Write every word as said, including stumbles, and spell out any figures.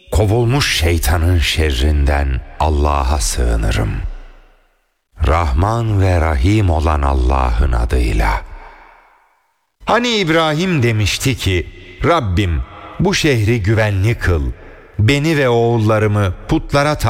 kovulmuş şeytanın şerrinden Allah'a sığınırım. Rahman ve Rahim olan Allah'ın adıyla. Hani İbrahim demişti ki, Rabbim bu şehri güvenli kıl, beni ve oğullarımı putlara